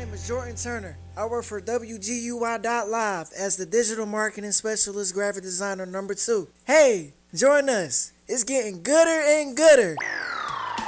name is Jordan Turner. I work for WGUI.live as the digital marketing specialist graphic designer number 2. Hey, join us. It's getting gooder and gooder.